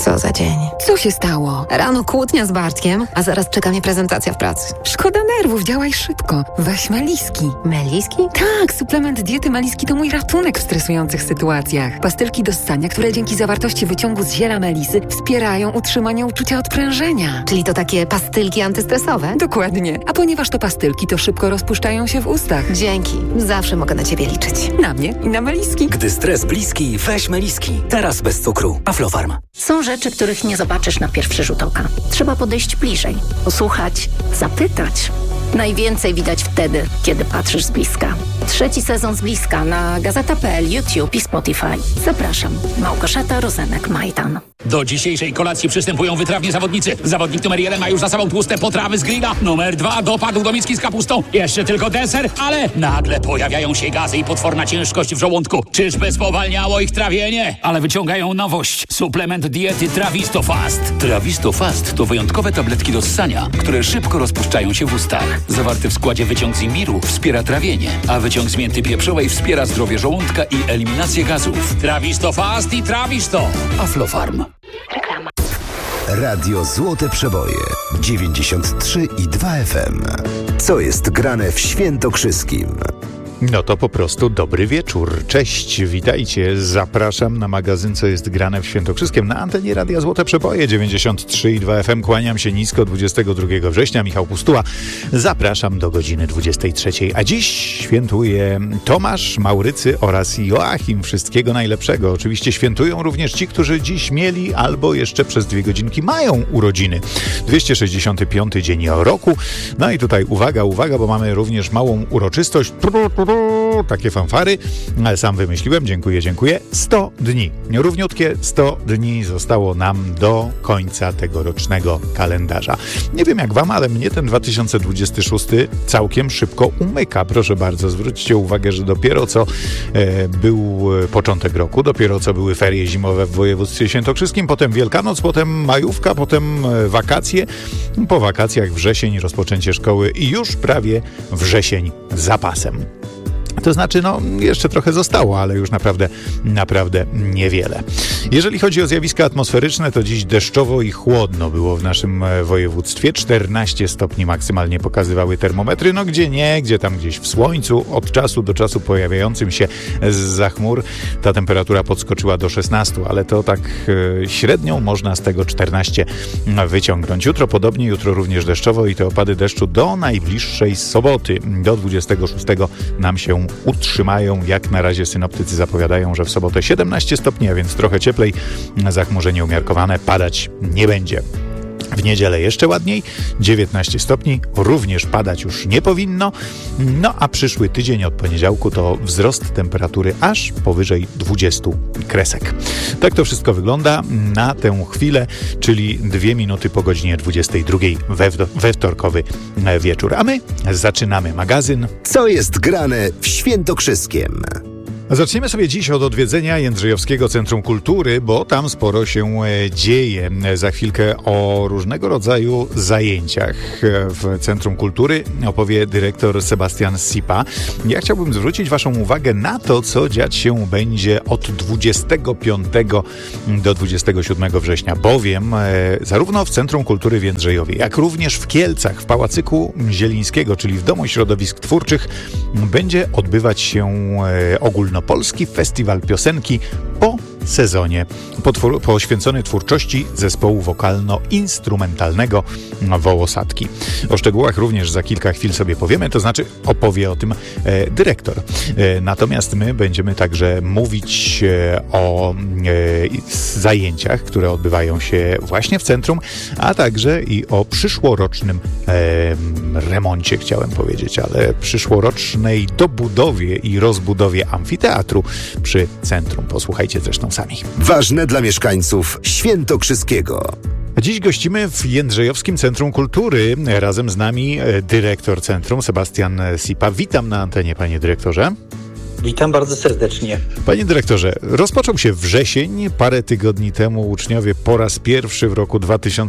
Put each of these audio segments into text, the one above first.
Co za dzień. Co się stało? Rano kłótnia z Bartkiem, a zaraz czeka mnie prezentacja w pracy. Szkoda nerwów, działaj szybko. Weź Meliski. Meliski? Tak, suplement diety Meliski to mój ratunek w stresujących sytuacjach. Pastylki do ssania, które dzięki zawartości wyciągu z ziela melisy wspierają utrzymanie uczucia odprężenia. Czyli to takie pastylki antystresowe? Dokładnie. A ponieważ to pastylki, to szybko rozpuszczają się w ustach. Dzięki. Zawsze mogę na ciebie liczyć. Na mnie i na Meliski. Gdy stres bliski, weź Meliski. Teraz bez cukru. Aflofarm. Są rzeczy, których nie zobaczysz na pierwszy rzut oka. Trzeba podejść bliżej, posłuchać, zapytać. Najwięcej widać wtedy, kiedy patrzysz z bliska. 3. sezon z bliska na Gazeta.pl, YouTube i Spotify. Zapraszam. Małgorzata Rozenek-Majdan. Do dzisiejszej kolacji przystępują wytrawni zawodnicy. Zawodnik numer 1 ma już za sobą tłuste potrawy z grilla. Numer 2 dopadł do miski z kapustą. Jeszcze tylko deser, ale nagle pojawiają się gazy i potworna ciężkość w żołądku. Czyżby spowalniało ich trawienie? Ale wyciągają nowość. Suplement diety Trawisto Fast. Trawisto Fast to wyjątkowe tabletki do ssania, które szybko rozpuszczają się w ustach. Zawarty w składzie wyciąg z imbiru wspiera trawienie, a wyciąg z mięty pieprzowej wspiera zdrowie żołądka i eliminację gazów. Trawisto Fast i Trawisto. Aflofarm. Reklama. Radio Złote Przeboje 93,2 FM. Co jest grane w Świętokrzyskim? No to po prostu dobry wieczór. Cześć, witajcie. Zapraszam na magazyn Co jest grane w Świętokrzyskiem na antenie Radia Złote Przeboje 93,2 FM. Kłaniam się nisko 22 września. Michał Pustuła. Zapraszam do godziny 23. A dziś świętuje Tomasz, Maurycy oraz Joachim. Wszystkiego najlepszego. Oczywiście świętują również ci, którzy dziś mieli albo jeszcze przez 2 godzinki mają urodziny. 265 dzień roku. No i tutaj uwaga, bo mamy również małą uroczystość. Takie fanfary, ale sam wymyśliłem, dziękuję. 100 dni, równiutkie 100 dni zostało nam do końca tegorocznego kalendarza. Nie wiem jak wam, ale mnie ten 2026 całkiem szybko umyka. Proszę bardzo, zwróćcie uwagę, że dopiero co był początek roku, dopiero co były ferie zimowe w województwie świętokrzyskim, potem Wielkanoc, potem majówka, potem wakacje, po wakacjach wrzesień, rozpoczęcie szkoły i już prawie wrzesień z zapasem. To znaczy, jeszcze trochę zostało, ale już naprawdę niewiele. Jeżeli chodzi o zjawiska atmosferyczne, to dziś deszczowo i chłodno było w naszym województwie. 14 stopni maksymalnie pokazywały termometry. Gdzie tam gdzieś w słońcu, od czasu do czasu pojawiającym się zza chmur, ta temperatura podskoczyła do 16, ale to tak średnią można z tego 14 wyciągnąć. Jutro podobnie, jutro również deszczowo i te opady deszczu do najbliższej soboty, do 26 nam się utrzymają. Jak na razie synoptycy zapowiadają, że w sobotę 17 stopni, a więc trochę cieplej, zachmurzenie umiarkowane, padać nie będzie. W niedzielę jeszcze ładniej, 19 stopni, również padać już nie powinno. A przyszły tydzień od poniedziałku to wzrost temperatury aż powyżej 20 kresek. Tak to wszystko wygląda na tę chwilę, czyli 2 minuty po godzinie 22 we wtorkowy wieczór. A my zaczynamy magazyn Co jest grane w Świętokrzyskiem? Zaczniemy sobie dziś od odwiedzenia Jędrzejowskiego Centrum Kultury, bo tam sporo się dzieje. Za chwilkę o różnego rodzaju zajęciach w Centrum Kultury opowie dyrektor Sebastian Sipa. Ja chciałbym zwrócić waszą uwagę na to, co dziać się będzie od 25 do 27 września, bowiem zarówno w Centrum Kultury w Jędrzejowie, jak również w Kielcach, w Pałacyku Zielińskiego, czyli w Domu Środowisk Twórczych, będzie odbywać się ogólnopolski festiwal piosenki po sezonie, poświęcony twórczości zespołu wokalno-instrumentalnego Wołosatki. O szczegółach również za kilka chwil sobie powiemy, to znaczy opowie o tym dyrektor. Natomiast my będziemy także mówić o zajęciach, które odbywają się właśnie w centrum, a także i o przyszłorocznym remoncie, chciałem powiedzieć, ale przyszłorocznej dobudowie i rozbudowie amfiteatru przy centrum. Posłuchajcie zresztą sami. Ważne dla mieszkańców Świętokrzyskiego. Dziś gościmy w Jędrzejowskim Centrum Kultury. Razem z nami dyrektor centrum Sebastian Sipa. Witam na antenie, panie dyrektorze. Witam bardzo serdecznie. Panie dyrektorze, rozpoczął się wrzesień. Parę tygodni temu uczniowie po raz pierwszy w roku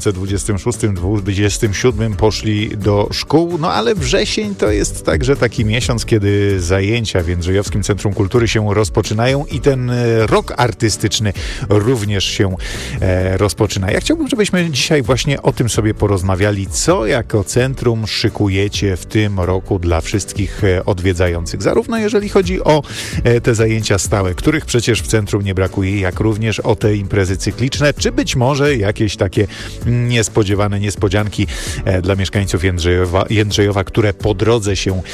2026-2027 poszli do szkół. No ale wrzesień to jest także taki miesiąc, kiedy zajęcia w Jędrzejowskim Centrum Kultury się rozpoczynają i ten rok artystyczny również się rozpoczyna. Ja chciałbym, żebyśmy dzisiaj właśnie o tym sobie porozmawiali, co jako centrum szykujecie w tym roku dla wszystkich odwiedzających. Zarówno jeżeli chodzi o te zajęcia stałe, których przecież w centrum nie brakuje, jak również o te imprezy cykliczne, czy być może jakieś takie niespodziewane niespodzianki dla mieszkańców Jędrzejowa, które po drodze się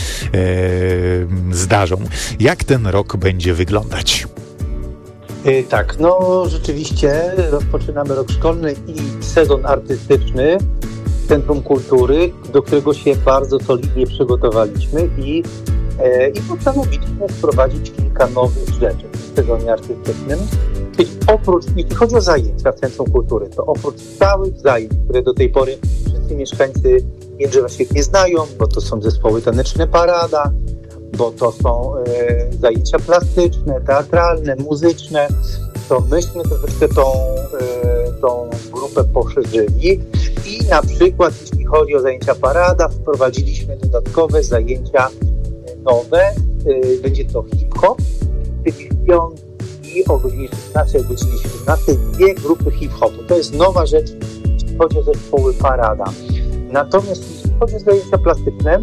zdarzą. Jak ten rok będzie wyglądać? Tak, no rzeczywiście rozpoczynamy rok szkolny i sezon artystyczny w Centrum Kultury, do którego się bardzo solidnie przygotowaliśmy i postanowiliśmy wprowadzić kilka nowych rzeczy w sezonie artystycznym. Czyli jeśli chodzi o zajęcia w Centrum Kultury, to oprócz stałych zajęć, które do tej pory wszyscy mieszkańcy Jędrzejowa świetnie znają, bo to są zespoły taneczne Parada, bo to są zajęcia plastyczne, teatralne, muzyczne, to myśmy troszeczkę tą grupę poszerzyli i na przykład jeśli chodzi o zajęcia Parada, wprowadziliśmy dodatkowe zajęcia nowe. Będzie to hip-hop, czyli świąt i o godzinie 16 i o godzinie 17 dwie grupy hip-hopu. To jest nowa rzecz, jeśli chodzi o zespoły Parada. Natomiast jeśli chodzi o zajęcia plastyczne,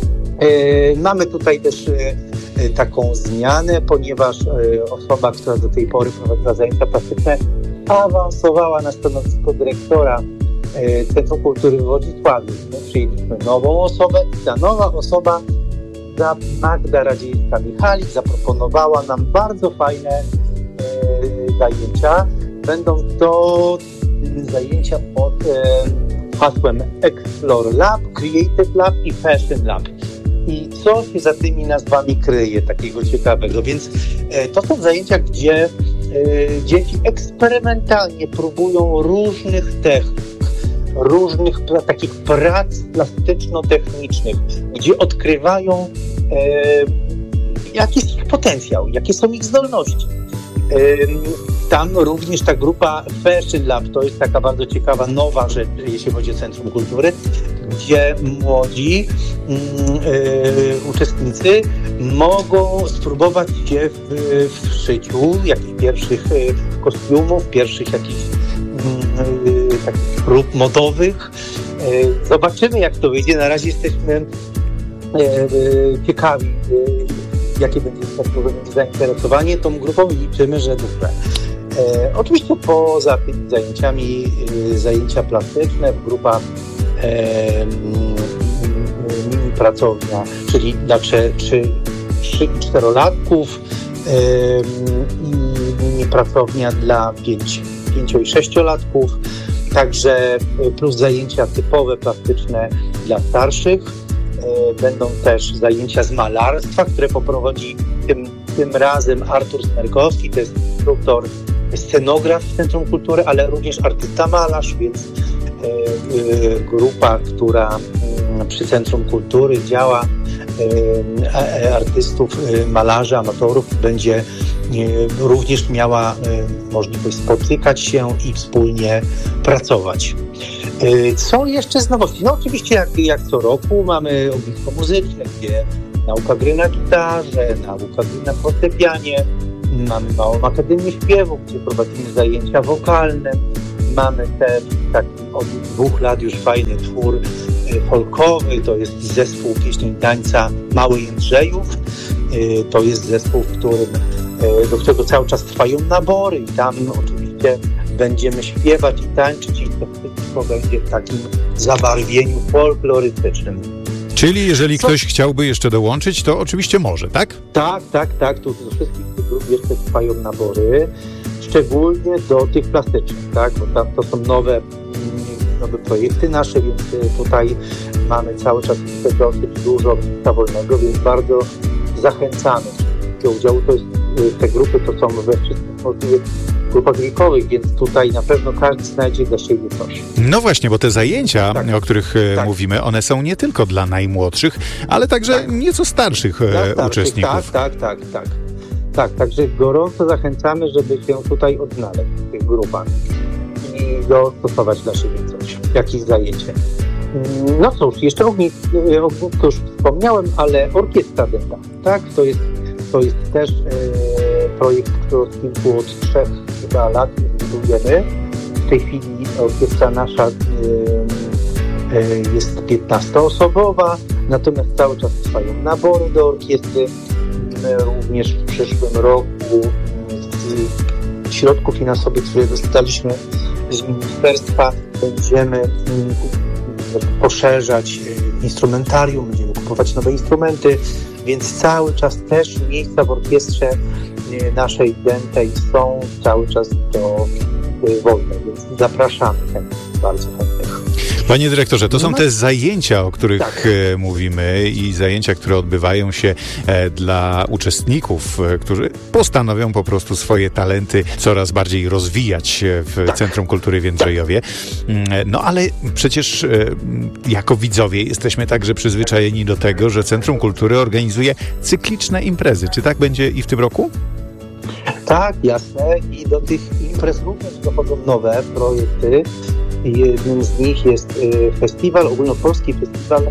mamy tutaj też taką zmianę, ponieważ osoba, która do tej pory prowadziła zajęcia plastyczne, awansowała na stanowisko dyrektora Centrum Kultury w Wodzisławiu. My przyjęliśmy nową osobę i ta nowa osoba, Magda Radziejewska-Michalik, zaproponowała nam bardzo fajne zajęcia. Będą to zajęcia pod hasłem Explore Lab, Creative Lab i Fashion Lab. I co się za tymi nazwami kryje takiego ciekawego? Więc to są zajęcia, gdzie dzieci eksperymentalnie próbują różnych technik, różnych takich prac plastyczno-technicznych, gdzie odkrywają jaki jest ich potencjał, jakie są ich zdolności. Tam również ta grupa Fashion Lab to jest taka bardzo ciekawa, nowa rzecz, jeśli chodzi o Centrum Kultury, gdzie młodzi uczestnicy mogą spróbować się w szyciu jakichś pierwszych kostiumów, pierwszych jakichś takich prób modowych. Zobaczymy, jak to wyjdzie. Na razie jesteśmy ciekawi, jakie będzie zainteresowanie tą grupą i liczymy, że duże. Oczywiście poza tymi zajęciami, zajęcia plastyczne, grupa mini pracownia, czyli dla 3 i 4-latków i mini pracownia dla 5 i 6-latków, także plus zajęcia typowe plastyczne dla starszych. Będą też zajęcia z malarstwa, które poprowadzi tym razem Artur Smerkowski, to jest instruktor, scenograf w Centrum Kultury, ale również artysta malarz, więc grupa, która przy Centrum Kultury działa, artystów, malarzy, amatorów, będzie również miała możliwość spotykać się i wspólnie pracować. Co jeszcze z nowości? No oczywiście jak co roku mamy ognisko muzyczne, gdzie nauka gry na gitarze, nauka gry na fortepianie, mamy małą akademię śpiewu, gdzie prowadzimy zajęcia wokalne, mamy też taki od 2 lat już fajny twór folkowy, to jest zespół pieśni i tańca Mały Jędrzejów, to jest zespół, do którego cały czas trwają nabory i tam oczywiście będziemy śpiewać i tańczyć i to wszystko będzie w takim zabarwieniu folklorystycznym. Czyli jeżeli ktoś chciałby jeszcze dołączyć, to oczywiście może, tak? Tak. Tu do wszystkich tych grup jeszcze trwają nabory, szczególnie do tych plastycznych, tak? Bo tam to są nowe projekty nasze, więc tutaj mamy cały czas dosyć dużo miejsca wolnego, więc bardzo zachęcamy do udziału. To jest, te grupy to są we wszystkich możliwych grupach wiekowych, więc tutaj na pewno każdy znajdzie dla siebie coś. No właśnie, bo te zajęcia, o których mówimy, one są nie tylko dla najmłodszych, ale także nieco starszych uczestników. Tak. także gorąco zachęcamy, żeby się tutaj odnaleźć w tych grupach i dostosować dla siebie coś, jakieś zajęcie. No cóż, jeszcze ognisko już wspomniałem, ale orkiestra dentalna, tak? To jest też projekt, który od kilku, od 3 chyba lat budujemy. W tej chwili orkiestra nasza jest 15-osobowa, natomiast cały czas trwają nabory do orkiestry. My również w przyszłym roku z środków finansowych, które dostaliśmy z ministerstwa, będziemy poszerzać instrumentarium, będziemy kupować nowe instrumenty, więc cały czas też miejsca w orkiestrze naszej dentej są cały czas do wolne, więc zapraszamy bardzo chętnie. Panie dyrektorze, to są te zajęcia, o których mówimy i zajęcia, które odbywają się dla uczestników, którzy postanowią po prostu swoje talenty coraz bardziej rozwijać w Centrum Kultury w Jędrzejowie. No ale przecież jako widzowie jesteśmy także przyzwyczajeni do tego, że Centrum Kultury organizuje cykliczne imprezy. Czy tak będzie i w tym roku? Tak, jasne. I do tych imprez również dochodzą nowe projekty. Jednym z nich jest festiwal, ogólnopolski festiwal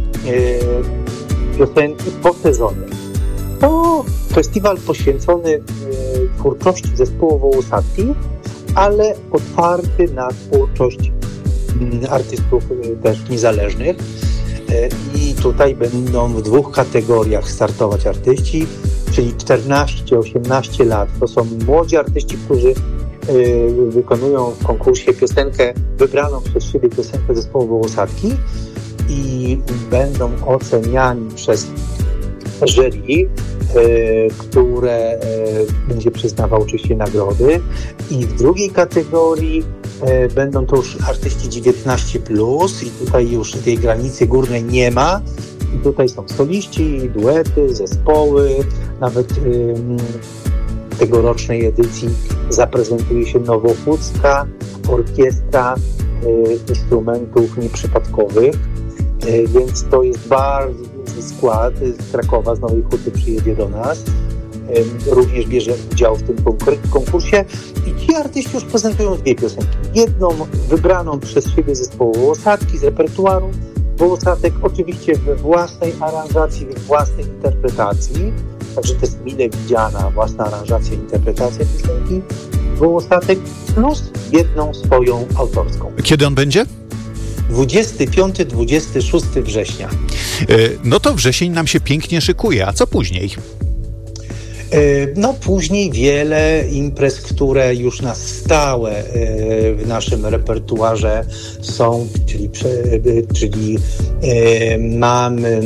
piosenki po sezonie. To festiwal poświęcony twórczości zespołu Wołosatki, ale otwarty na twórczość artystów też niezależnych. I tutaj będą w 2 kategoriach startować artyści, czyli 14-18 lat. To są młodzi artyści, którzy wykonują w konkursie piosenkę, wybraną przez siebie piosenkę zespołu Wołosatki i będą oceniani przez jury, które będzie przyznawał oczywiście nagrody. I w drugiej kategorii będą to już artyści 19+, i tutaj już tej granicy górnej nie ma. I tutaj są soliści, duety, zespoły, nawet w tegorocznej edycji zaprezentuje się nowochódzka orkiestra instrumentów nieprzypadkowych, więc to jest bardzo duży skład. Z Krakowa, z Nowej Huty przyjedzie do nas. Również bierze udział w tym konkursie i ci artyści już prezentują 2 piosenki. Jedną wybraną przez siebie zespołu Wołosatki z repertuaru Wołosatek, oczywiście we własnej aranżacji, we własnej interpretacji, także to jest mile widziana własna aranżacja i interpretacja piosenki Wołosatek, plus jedną swoją autorską. Kiedy on będzie? 25-26 września. No to wrzesień nam się pięknie szykuje, a co później? No później wiele imprez, które już na stałe w naszym repertuarze są, czyli mamy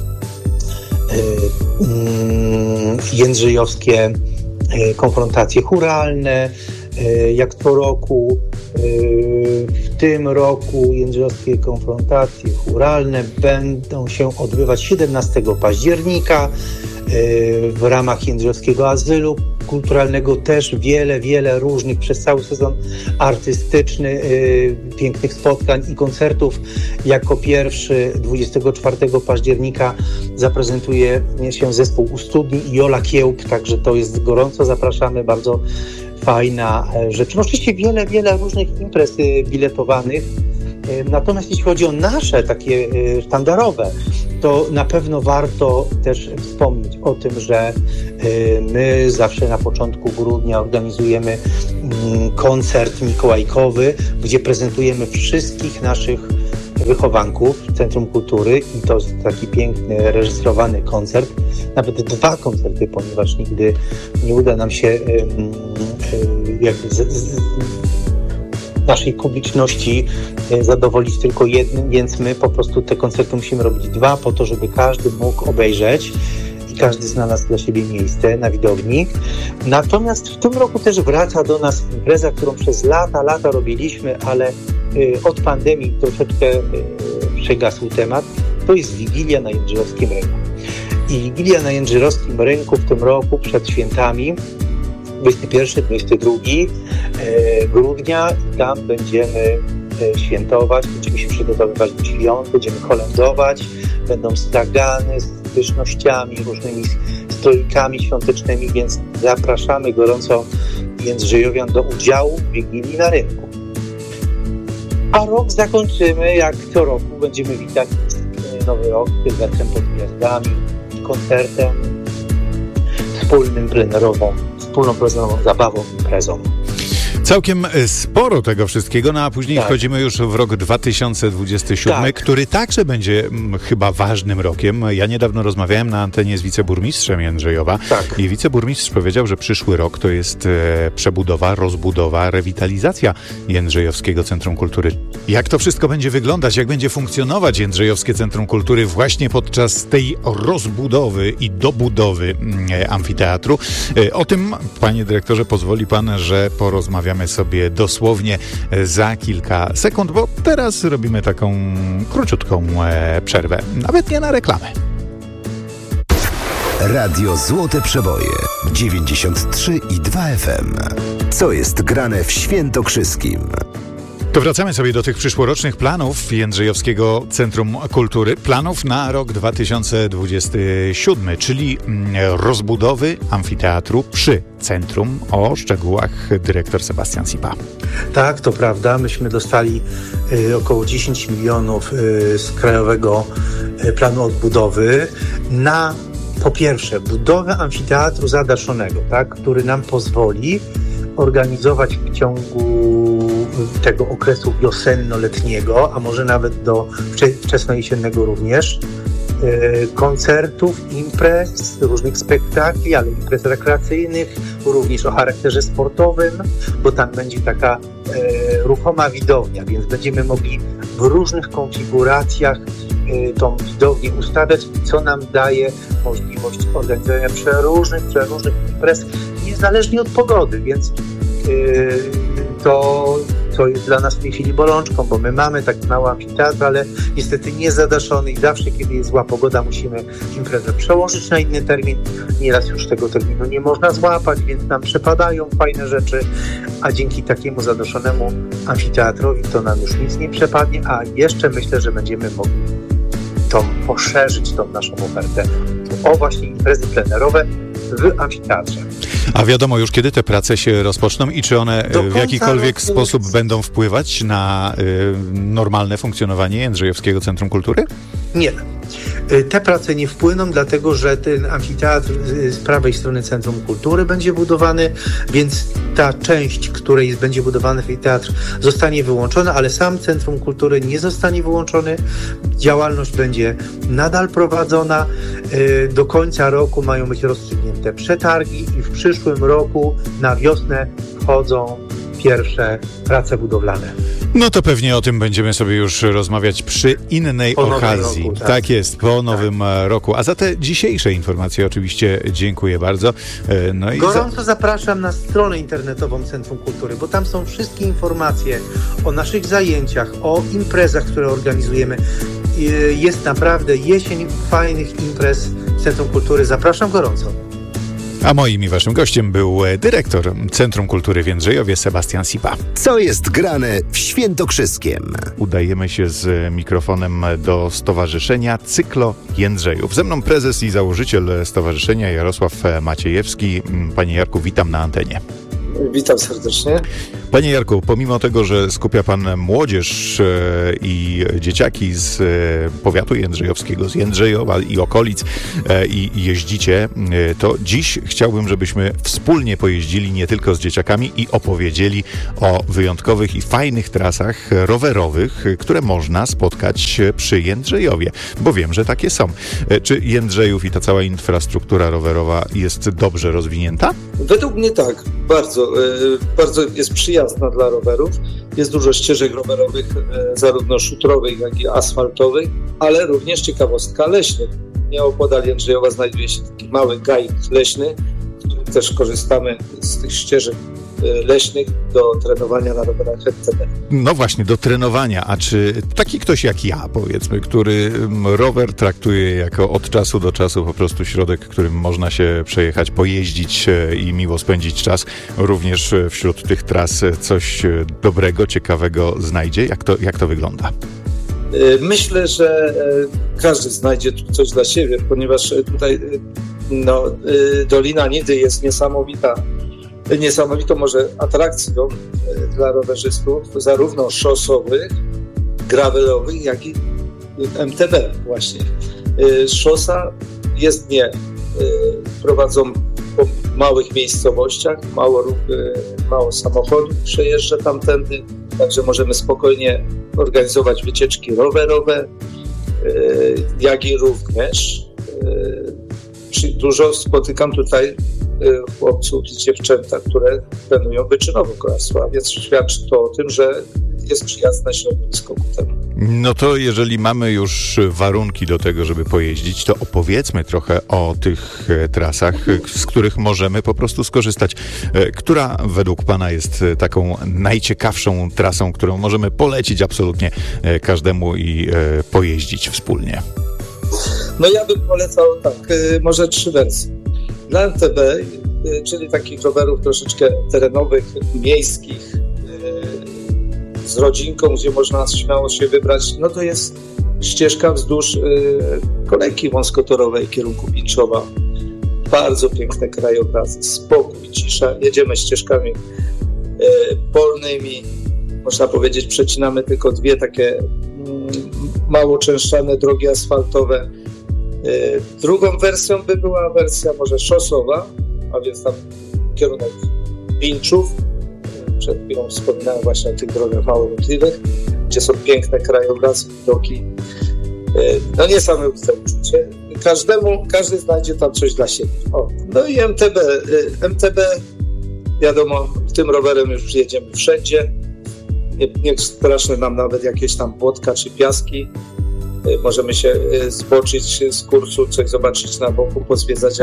jędrzejowskie konfrontacje chóralne, jak co roku. W tym roku jędrzejowskie konfrontacje chóralne będą się odbywać 17 października. W ramach Jędrzejowskiego Azylu Kulturalnego też wiele różnych przez cały sezon artystyczny, pięknych spotkań i koncertów. Jako pierwszy 24 października zaprezentuje się zespół U Studni i Jola Kiełb, także to jest gorąco zapraszamy, bardzo fajna rzecz. No, oczywiście wiele różnych imprez biletowanych. Natomiast jeśli chodzi o nasze takie sztandarowe, to na pewno warto też wspomnieć o tym, że my zawsze na początku grudnia organizujemy koncert mikołajkowy, gdzie prezentujemy wszystkich naszych wychowanków w Centrum Kultury i to jest taki piękny, reżyserowany koncert. Nawet 2 koncerty, ponieważ nigdy nie uda nam się jakby naszej publiczności zadowolić tylko jednym, więc my po prostu te koncerty musimy robić 2 po to, żeby każdy mógł obejrzeć i każdy znalazł dla siebie miejsce na widowni. Natomiast w tym roku też wraca do nas impreza, którą przez lata robiliśmy, ale od pandemii troszeczkę przegasł temat. To jest Wigilia na Jędrzejowskim Rynku. I Wigilia na Jędrzejowskim Rynku w tym roku przed świętami 21-22 grudnia i tam będziemy świętować, będziemy się przygotowywać do świąt, będziemy kolędować, będą stragany z pysznościami, różnymi stroikami świątecznymi, więc zapraszamy gorąco Jędrzejowian do udziału w Wigilii na rynku. A rok zakończymy, jak co roku, będziemy witać nowy rok sylwestrem pod gwiazdami, koncertem, wspólną plenerową zabawą, imprezą. Całkiem sporo tego wszystkiego, no a później wchodzimy już w rok 2027, który także będzie chyba ważnym rokiem. Ja niedawno rozmawiałem na antenie z wiceburmistrzem Jędrzejowa i wiceburmistrz powiedział, że przyszły rok to jest przebudowa, rozbudowa, rewitalizacja Jędrzejowskiego Centrum Kultury. Jak to wszystko będzie wyglądać, jak będzie funkcjonować Jędrzejowskie Centrum Kultury właśnie podczas tej rozbudowy i dobudowy amfiteatru? O tym, panie dyrektorze, pozwoli pan, że porozmawiamy sobie dosłownie za kilka sekund, bo teraz robimy taką króciutką przerwę, nawet nie na reklamę. Radio Złote Przeboje 93,2 FM. Co jest grane w Świętokrzyskim? To wracamy sobie do tych przyszłorocznych planów Jędrzejowskiego Centrum Kultury. Planów na rok 2027, czyli rozbudowy amfiteatru przy centrum. O szczegółach dyrektor Sebastian Sipa. Tak, to prawda. Myśmy dostali około 10 milionów z Krajowego Planu Odbudowy na, po pierwsze, budowę amfiteatru zadaszonego, który nam pozwoli organizować w ciągu tego okresu wiosenno-letniego, a może nawet do wczesnojesiennego również, koncertów, imprez, różnych spektakli, ale imprez rekreacyjnych, również o charakterze sportowym, bo tam będzie taka ruchoma widownia, więc będziemy mogli w różnych konfiguracjach tą widownię ustawiać, co nam daje możliwość organizowania przeróżnych imprez, niezależnie od pogody, więc to jest dla nas w tej chwili bolączką, bo my mamy taki mały amfiteatr, ale niestety nie zadaszony i zawsze, kiedy jest zła pogoda, musimy imprezę przełożyć na inny termin. Nieraz już tego terminu nie można złapać, więc nam przepadają fajne rzeczy, a dzięki takiemu zadaszonemu amfiteatrowi to nam już nic nie przepadnie, a jeszcze myślę, że będziemy mogli poszerzyć tą naszą ofertę o właśnie imprezy plenerowe w amfiteatrze. A wiadomo już, kiedy te prace się rozpoczną i czy one w jakikolwiek sposób będą wpływać na normalne funkcjonowanie Jędrzejowskiego Centrum Kultury? Nie. Te prace nie wpłyną, dlatego że ten amfiteatr z prawej strony Centrum Kultury będzie budowany, więc ta część, której będzie budowany amfiteatr, zostanie wyłączona, ale sam Centrum Kultury nie zostanie wyłączony. Działalność będzie nadal prowadzona. Do końca roku mają być rozstrzygnięte przetargi i w przyszłym roku na wiosnę wchodzą pierwsze prace budowlane. No to pewnie o tym będziemy sobie już rozmawiać przy innej okazji. Roku, tak jest, po nowym roku. A za te dzisiejsze informacje oczywiście dziękuję bardzo. No i gorąco zapraszam na stronę internetową Centrum Kultury, bo tam są wszystkie informacje o naszych zajęciach, o imprezach, które organizujemy. Jest naprawdę jesień fajnych imprez Centrum Kultury. Zapraszam gorąco. A moim i waszym gościem był dyrektor Centrum Kultury w Jędrzejowie, Sebastian Sipa. Co jest grane w Świętokrzyskiem? Udajemy się z mikrofonem do Stowarzyszenia Cyklo Jędrzejów. Ze mną prezes i założyciel stowarzyszenia Jarosław Maciejewski. Panie Jarku, witam na antenie. Witam serdecznie. Panie Jarku, pomimo tego, że skupia pan młodzież i dzieciaki z powiatu jędrzejowskiego, z Jędrzejowa i okolic i jeździcie, to dziś chciałbym, żebyśmy wspólnie pojeździli nie tylko z dzieciakami i opowiedzieli o wyjątkowych i fajnych trasach rowerowych, które można spotkać przy Jędrzejowie, bo wiem, że takie są. Czy Jędrzejów i ta cała infrastruktura rowerowa jest dobrze rozwinięta? Według mnie tak, bardzo jest przyjazna dla rowerów. Jest dużo ścieżek rowerowych, zarówno szutrowych, jak i asfaltowych, ale również ciekawostka leśnych. Nieopodal Jędrzejowa znajduje się taki mały gaj leśny, w którym też korzystamy z tych ścieżek leśnych do trenowania na rowerach etc. No właśnie, do trenowania. A czy taki ktoś jak ja, powiedzmy, który rower traktuje jako od czasu do czasu po prostu środek, którym można się przejechać, pojeździć i miło spędzić czas, również wśród tych tras coś dobrego, ciekawego znajdzie? Jak to wygląda? Myślę, że każdy znajdzie tu coś dla siebie, ponieważ tutaj Dolina Nidy jest niesamowitą może atrakcją dla rowerzystów, zarówno szosowych, gravelowych, jak i MTB właśnie. Szosa jezdnie prowadzą po małych miejscowościach, mało samochodów przejeżdża tamtędy, także możemy spokojnie organizować wycieczki rowerowe, jak i również dużo spotykam tutaj chłopców i dziewczęta, które trenują wyczynowe kolarstwo, a więc świadczy to o tym, że jest przyjazne środowisko ku temu. No to jeżeli mamy już warunki do tego, żeby pojeździć, to opowiedzmy trochę o tych trasach, z których możemy po prostu skorzystać. Która według Pana jest taką najciekawszą trasą, którą możemy polecić absolutnie każdemu i pojeździć wspólnie? No ja bym polecał może 3 wersje. Dla MTB, czyli takich rowerów troszeczkę terenowych, miejskich, z rodzinką, gdzie można śmiało się wybrać, no to jest ścieżka wzdłuż kolejki wąskotorowej kierunku Pińczowa. Bardzo piękne krajobrazy, spokój, cisza. Jedziemy ścieżkami polnymi. Można powiedzieć, przecinamy tylko 2 takie mało częszczane drogi asfaltowe. Drugą wersją by była wersja może szosowa, a więc tam kierunek Pińczów. Przed chwilą wspominałem właśnie o tych drogach mało ruchliwych, gdzie są piękne krajobrazy, widoki. No niesamowite uczucie. Każdy znajdzie tam coś dla siebie. No i MTB, wiadomo, tym rowerem już jedziemy wszędzie. Nie straszne nam nawet jakieś tam błotka czy piaski. Możemy się zboczyć z kursu, coś zobaczyć na boku, pozwiedzać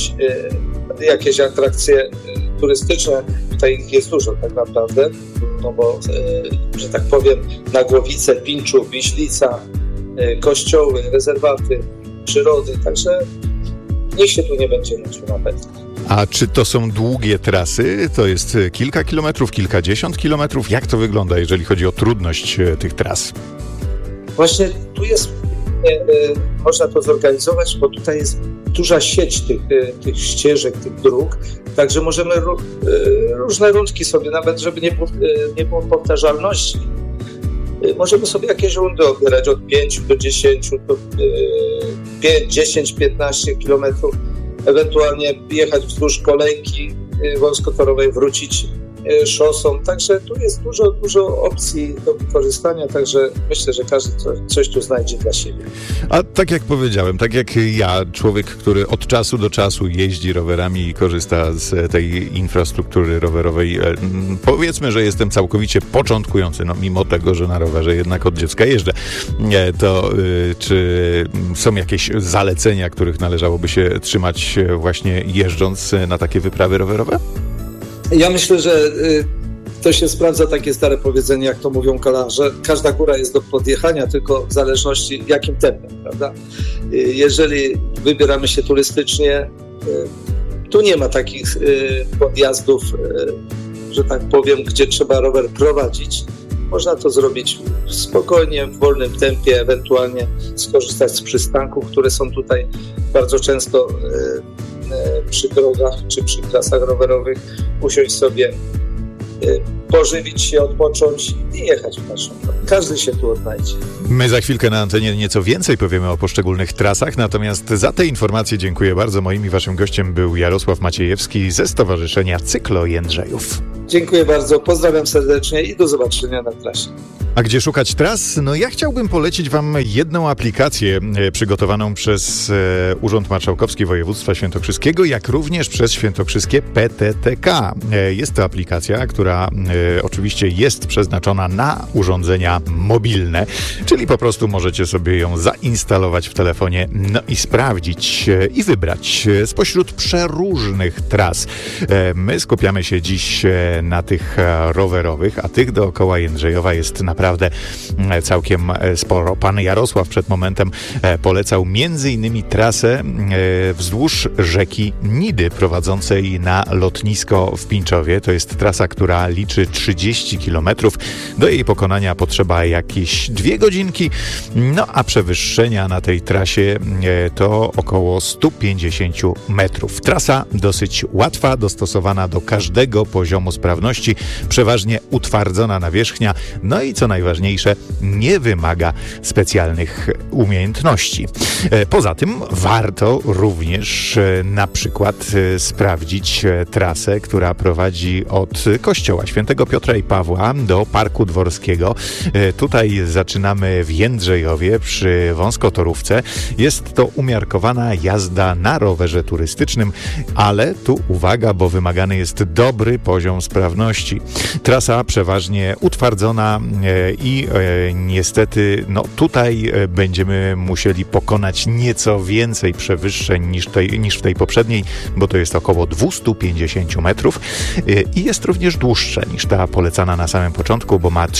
jakieś atrakcje turystyczne. Tutaj ich jest dużo tak naprawdę, no bo, że tak powiem, Nagłowice, Pińczów, Wiślica, kościoły, rezerwaty, przyrody, także nikt się tu nie będzie nudził na pewno. A czy to są długie trasy? To jest kilka kilometrów, kilkadziesiąt kilometrów? Jak to wygląda, jeżeli chodzi o trudność tych tras? Właśnie tu jest, można to zorganizować, bo tutaj jest duża sieć tych ścieżek, tych dróg, także możemy różne rundki sobie, nawet żeby nie było powtarzalności, możemy sobie jakieś rundy obierać od 5 do 10, do 10-15 kilometrów, ewentualnie jechać wzdłuż kolejki wąskotorowej, wrócić szosą, także tu jest dużo opcji do wykorzystania, także myślę, że każdy coś tu znajdzie dla siebie. A tak jak powiedziałem, tak jak ja, człowiek, który od czasu do czasu jeździ rowerami i korzysta z tej infrastruktury rowerowej, powiedzmy, że jestem całkowicie początkujący, no mimo tego, że na rowerze jednak od dziecka jeżdżę, to czy są jakieś zalecenia, których należałoby się trzymać właśnie jeżdżąc na takie wyprawy rowerowe? Ja myślę, że to się sprawdza takie stare powiedzenie, jak to mówią kolarze. Każda góra jest do podjechania, tylko w zależności jakim tempem, prawda? Jeżeli wybieramy się turystycznie, tu nie ma takich podjazdów, że tak powiem, gdzie trzeba rower prowadzić. Można to zrobić spokojnie, w wolnym tempie, ewentualnie skorzystać z przystanków, które są tutaj bardzo często przy drogach czy przy trasach rowerowych, usiąść sobie, pożywić się, odpocząć i jechać w naszą drogę. Każdy się tu odnajdzie. My za chwilkę na antenie nieco więcej powiemy o poszczególnych trasach, natomiast za te informacje dziękuję bardzo. Moim i waszym gościem był Jarosław Maciejewski ze Stowarzyszenia Cyklo Jędrzejów. Dziękuję bardzo, pozdrawiam serdecznie i do zobaczenia na trasie. A gdzie szukać tras? No ja chciałbym polecić wam jedną aplikację przygotowaną przez Urząd Marszałkowski Województwa Świętokrzyskiego, jak również przez Świętokrzyskie PTTK. Jest to aplikacja, która oczywiście jest przeznaczona na urządzenia mobilne, czyli po prostu możecie sobie ją zainstalować w telefonie, no i sprawdzić i wybrać spośród przeróżnych tras. My skupiamy się dziś na tych rowerowych, a tych dookoła Jędrzejowa jest naprawdę naprawdę całkiem sporo. Pan Jarosław przed momentem polecał m.in. trasę wzdłuż rzeki Nidy prowadzącej na lotnisko w Pińczowie. To jest trasa, która liczy 30 km. Do jej pokonania potrzeba jakieś 2 godzinki, no a przewyższenia na tej trasie to około 150 metrów. Trasa dosyć łatwa, dostosowana do każdego poziomu sprawności, przeważnie utwardzona nawierzchnia, no i co najważniejsze, nie wymaga specjalnych umiejętności. Poza tym warto również na przykład sprawdzić trasę, która prowadzi od kościoła Świętego Piotra i Pawła do Parku Dworskiego. Tutaj zaczynamy w Jędrzejowie przy wąskotorówce. Jest to umiarkowana jazda na rowerze turystycznym, ale tu uwaga, bo wymagany jest dobry poziom sprawności. Trasa przeważnie utwardzona i niestety tutaj będziemy musieli pokonać nieco więcej przewyższeń niż w tej poprzedniej, bo to jest około 250 metrów i jest również dłuższa niż ta polecana na samym początku, bo ma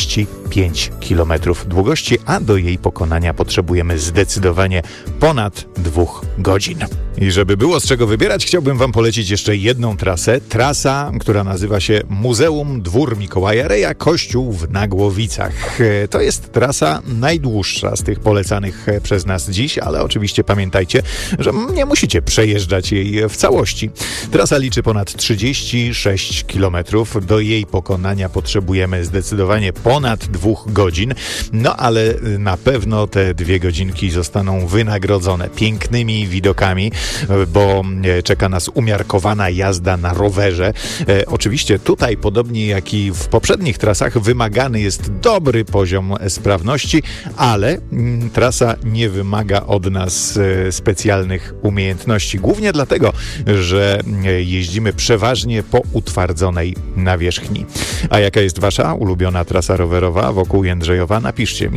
35 km długości, a do jej pokonania potrzebujemy zdecydowanie ponad 2 godzin. I żeby było z czego wybierać, chciałbym wam polecić jeszcze jedną trasę. Trasa, która nazywa się Muzeum Dwór Mikołaja Reja, Kościół w Nagłowicach. To jest trasa najdłuższa z tych polecanych przez nas dziś, ale oczywiście pamiętajcie, że nie musicie przejeżdżać jej w całości. Trasa liczy ponad 36 km. Do jej pokonania potrzebujemy zdecydowanie ponad 2 godzin. No ale na pewno te 2 godzinki zostaną wynagrodzone pięknymi widokami, bo czeka nas umiarkowana jazda na rowerze. Oczywiście tutaj, podobnie jak i w poprzednich trasach, wymagany jest dobry poziom sprawności, ale trasa nie wymaga od nas specjalnych umiejętności. Głównie dlatego, że jeździmy przeważnie po utwardzonej nawierzchni. A jaka jest wasza ulubiona trasa rowerowa wokół Jędrzejowa? Napiszcie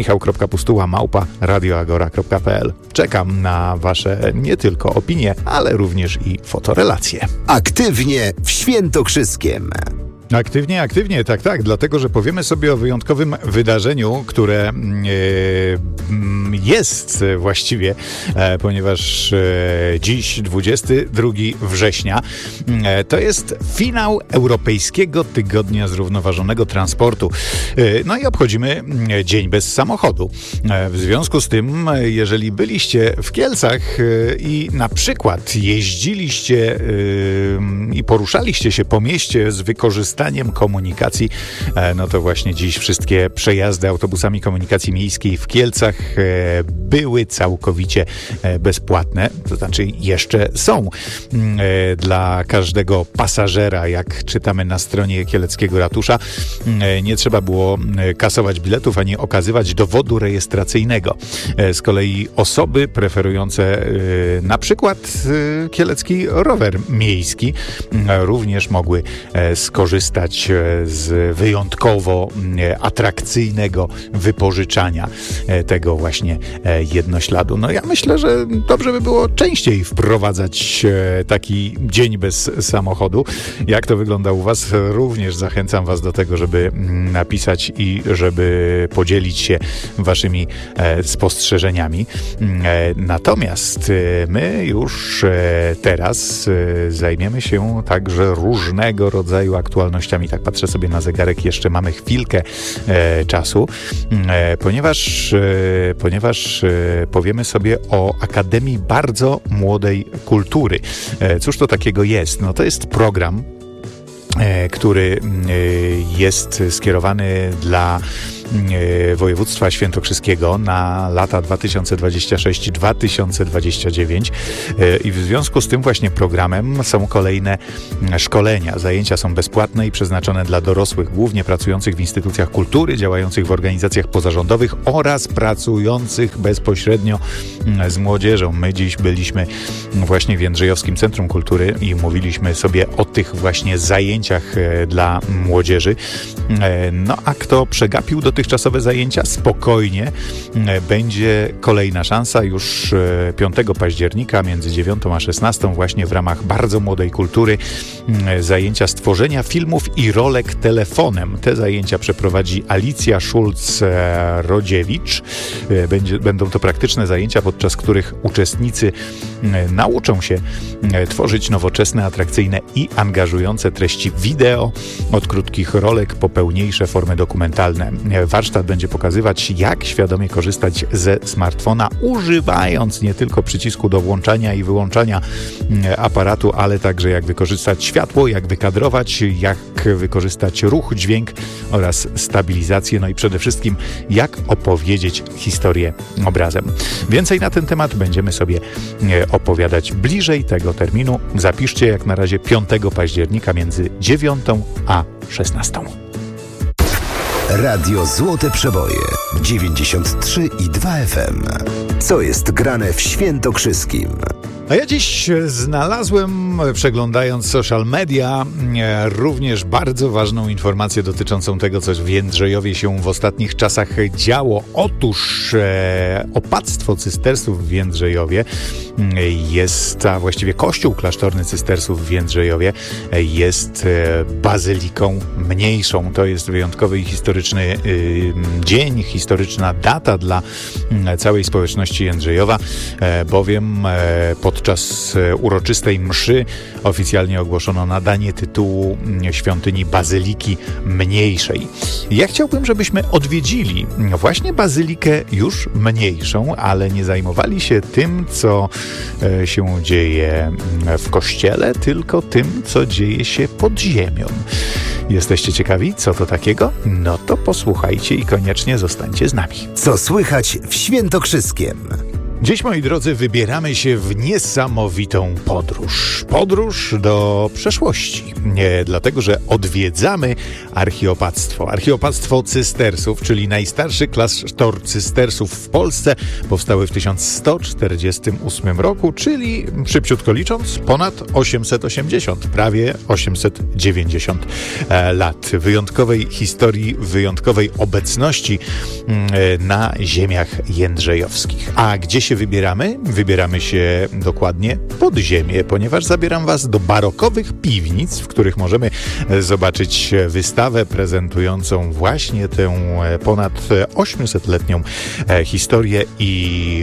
michał.pustuła@radioagora.pl. Czekam na wasze nie tylko opinie, ale również i fotorelacje. Aktywnie w Świętokrzyskiem. Aktywnie, tak, dlatego, że powiemy sobie o wyjątkowym wydarzeniu, które jest właściwie, ponieważ dziś, 22 września, to jest finał Europejskiego Tygodnia Zrównoważonego Transportu. No i obchodzimy Dzień bez samochodu. W związku z tym, jeżeli byliście w Kielcach i na przykład jeździliście i poruszaliście się po mieście z wykorzystaniem komunikacji, no to właśnie dziś wszystkie przejazdy autobusami komunikacji miejskiej w Kielcach były całkowicie bezpłatne, to znaczy jeszcze są. Dla każdego pasażera, jak czytamy na stronie Kieleckiego Ratusza, nie trzeba było kasować biletów, ani okazywać dowodu rejestracyjnego. Z kolei osoby preferujące na przykład kielecki rower miejski również mogły skorzystać z wyjątkowo atrakcyjnego wypożyczania tego właśnie jednośladu. No ja myślę, że dobrze by było częściej wprowadzać taki dzień bez samochodu. Jak to wygląda u was? Również zachęcam was do tego, żeby napisać i żeby podzielić się waszymi spostrzeżeniami. Natomiast my już teraz zajmiemy się także różnego rodzaju aktualnościami. Tak patrzę sobie na zegarek, jeszcze mamy chwilkę czasu, ponieważ powiemy sobie o Akademii Bardzo Młodej Kultury. Cóż to takiego jest? No to jest program, który jest skierowany dla województwa świętokrzyskiego na lata 2026-2029 i w związku z tym właśnie programem są kolejne szkolenia. Zajęcia są bezpłatne i przeznaczone dla dorosłych, głównie pracujących w instytucjach kultury, działających w organizacjach pozarządowych oraz pracujących bezpośrednio z młodzieżą. My dziś byliśmy właśnie w Jędrzejowskim Centrum Kultury i mówiliśmy sobie o tych właśnie zajęciach dla młodzieży. No a kto przegapił dotychczas dotychczasowe zajęcia, spokojnie będzie kolejna szansa już 5 października między 9 a 16 właśnie w ramach bardzo młodej kultury zajęcia stworzenia filmów i rolek telefonem. Te zajęcia przeprowadzi Alicja Szulc-Rodziewicz. Będą to praktyczne zajęcia, podczas których uczestnicy nauczą się tworzyć nowoczesne, atrakcyjne i angażujące treści wideo, od krótkich rolek po pełniejsze formy dokumentalne. Warsztat będzie pokazywać, jak świadomie korzystać ze smartfona, używając nie tylko przycisku do włączania i wyłączania aparatu, ale także jak wykorzystać światło, jak wykadrować, jak wykorzystać ruch, dźwięk oraz stabilizację, no i przede wszystkim jak opowiedzieć historię obrazem. Więcej na ten temat będziemy sobie opowiadać bliżej tego terminu. Zapiszcie jak na razie 5 października między 9 a 16. Radio Złote Przeboje 93,2 FM. Co jest grane w Świętokrzyskim? A ja dziś znalazłem, przeglądając social media, również bardzo ważną informację dotyczącą tego, co w Jędrzejowie się w ostatnich czasach działo. Otóż opactwo cystersów w Jędrzejowie jest, a właściwie kościół klasztorny cystersów w Jędrzejowie jest bazyliką mniejszą. To jest wyjątkowy i historyczny dzień, historyczna data dla całej społeczności Jędrzejowa, bowiem podczas uroczystej mszy oficjalnie ogłoszono nadanie tytułu świątyni Bazyliki Mniejszej. Ja chciałbym, żebyśmy odwiedzili właśnie bazylikę już mniejszą, ale nie zajmowali się tym, co się dzieje w kościele, tylko tym, co dzieje się pod ziemią. Jesteście ciekawi, co to takiego? No to posłuchajcie i koniecznie zostańcie z nami. Co słychać w Świętokrzyskiem? Dziś, moi drodzy, wybieramy się w niesamowitą podróż. Podróż do przeszłości. Nie, dlatego, że odwiedzamy archiopactwo. Archiopactwo cystersów, czyli najstarszy klasztor cystersów w Polsce, powstały w 1148 roku, czyli szybciutko licząc ponad 880, prawie 890 lat. Wyjątkowej historii, wyjątkowej obecności na ziemiach jędrzejowskich. A gdzie się wybieramy? Wybieramy się dokładnie pod ziemię, ponieważ zabieram was do barokowych piwnic, w których możemy zobaczyć wystawę prezentującą właśnie tę ponad 800-letnią historię i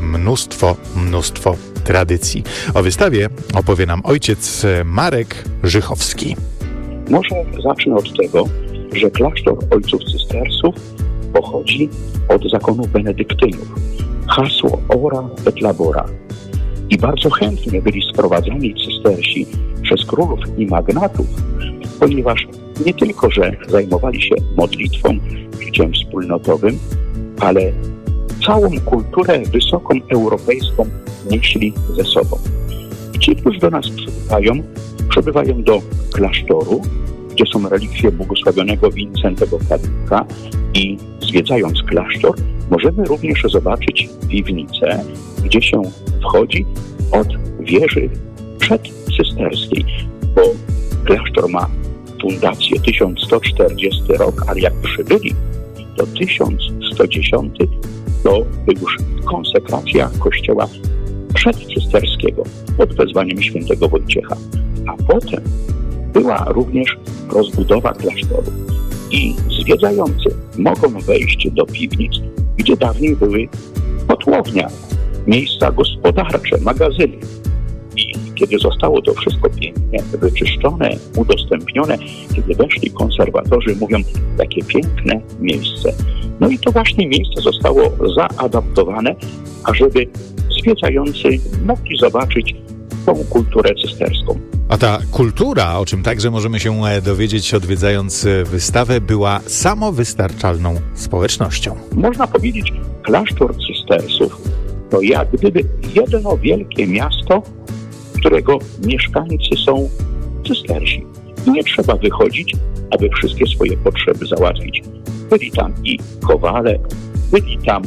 mnóstwo tradycji. O wystawie opowie nam ojciec Marek Żychowski. Może zacznę od tego, że klasztor ojców cystersów pochodzi od zakonu benedyktynów. Hasło ora et labora. I bardzo chętnie byli sprowadzani cystersi przez królów i magnatów, ponieważ nie tylko, że zajmowali się modlitwą, życiem wspólnotowym, ale całą kulturę wysoką europejską nieśli ze sobą. I ci, którzy do nas przybywają do klasztoru, gdzie są relikwie błogosławionego Wincentego Kadłubka, i zwiedzając klasztor, możemy również zobaczyć piwnicę, gdzie się wchodzi od wieży przedcysterskiej, bo klasztor ma fundację 1140 rok, ale jak przybyli do 1110, to już konsekracja kościoła przedcysterskiego pod wezwaniem świętego Wojciecha. A potem była również rozbudowa klasztoru i zwiedzający mogą wejść do piwnic, gdzie dawniej były kotłownia, miejsca gospodarcze, magazyny. I kiedy zostało to wszystko pięknie wyczyszczone, udostępnione, kiedy weszli konserwatorzy, mówią, jakie piękne miejsce. No i to właśnie miejsce zostało zaadaptowane, ażeby zwiedzający mogli zobaczyć tą kulturę cysterską. A ta kultura, o czym także możemy się dowiedzieć odwiedzając wystawę, była samowystarczalną społecznością. Można powiedzieć, klasztor cystersów to jak gdyby jedno wielkie miasto, którego mieszkańcy są cystersi. Nie trzeba wychodzić, aby wszystkie swoje potrzeby załatwić. Byli tam i kowale, byli tam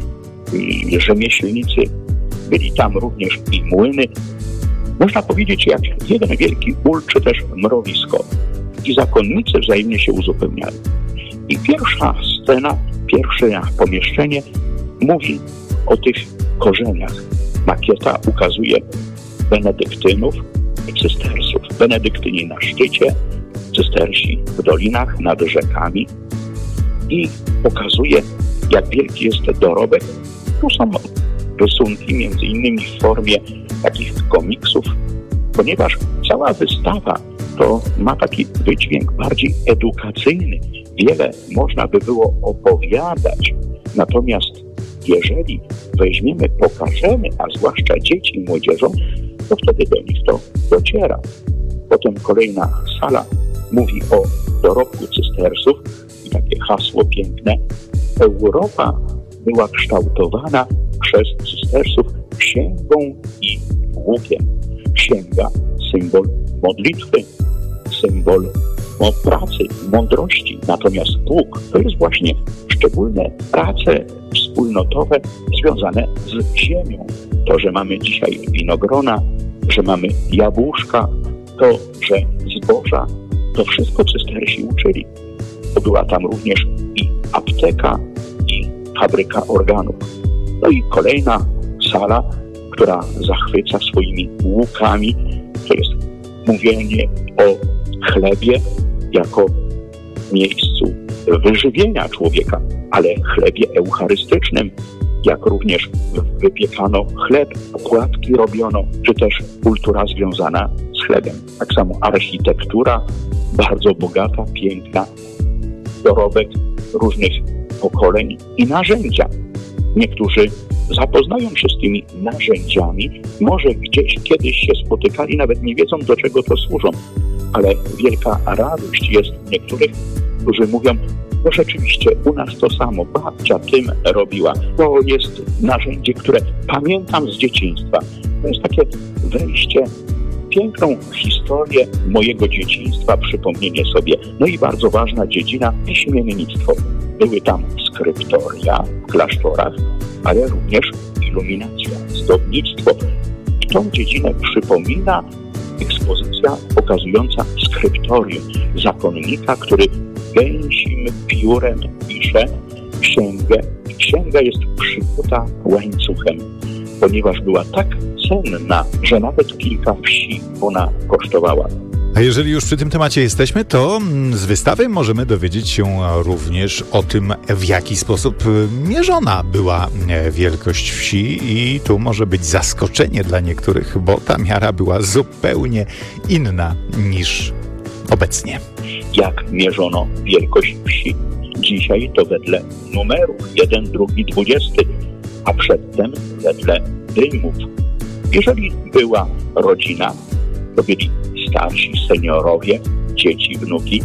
i rzemieślnicy, byli tam również i młyny. Można powiedzieć, jak jeden wielki ul, czy też mrowisko. I zakonnicy wzajemnie się uzupełniali. I pierwsza scena, pierwsze pomieszczenie mówi o tych korzeniach. Makieta ukazuje benedyktynów i cystersów. Benedyktyni na szczycie, cystersi w dolinach, nad rzekami i pokazuje, jak wielki jest dorobek. Tu są rysunki, między innymi w formie takich komiksów, ponieważ cała wystawa to ma taki wydźwięk bardziej edukacyjny. Wiele można by było opowiadać, natomiast jeżeli weźmiemy, pokażemy, a zwłaszcza dzieci i młodzieżom, to wtedy do nich to dociera. Potem kolejna sala mówi o dorobku cystersów i takie hasło piękne. Europa była kształtowana przez cystersów księgą i łukiem. Księga, symbol modlitwy, symbol pracy, mądrości. Natomiast łuk to jest właśnie szczególne prace wspólnotowe związane z ziemią. To, że mamy dzisiaj winogrona, że mamy jabłuszka, to, że zboża, to wszystko cystersi uczyli. To była tam również i apteka, i fabryka organów. No i kolejna sala, która zachwyca swoimi łukami, to jest mówienie o chlebie jako miejscu wyżywienia człowieka, ale chlebie eucharystycznym, jak również wypiekano chleb, układki robiono, czy też kultura związana z chlebem. Tak samo architektura, bardzo bogata, piękna, dorobek różnych pokoleń i narzędzia. Niektórzy zapoznają się z tymi narzędziami, może gdzieś kiedyś się spotykali, nawet nie wiedzą, do czego to służą, ale wielka radość jest niektórych, którzy mówią, no rzeczywiście u nas to samo, babcia tym robiła. To jest narzędzie, które pamiętam z dzieciństwa. To jest takie wejście w piękną historię mojego dzieciństwa, przypomnienie sobie. No i bardzo ważna dziedzina, piśmiennictwo. Były tam skryptoria w klasztorach, ale również iluminacja, zdobnictwo. I tą dziedzinę przypomina ekspozycja pokazująca skryptorium zakonnika, który gęsim piórem pisze księgę. Księga jest przykuta łańcuchem, ponieważ była tak cenna, że nawet kilka wsi ona kosztowała. A jeżeli już przy tym temacie jesteśmy, to z wystawy możemy dowiedzieć się również o tym, w jaki sposób mierzona była wielkość wsi i tu może być zaskoczenie dla niektórych, bo ta miara była zupełnie inna niż obecnie. Jak mierzono wielkość wsi? Dzisiaj to wedle numerów 1, 2, 20, a przedtem wedle dymów. Jeżeli była rodzina, to byli starsi seniorowie, dzieci, wnuki.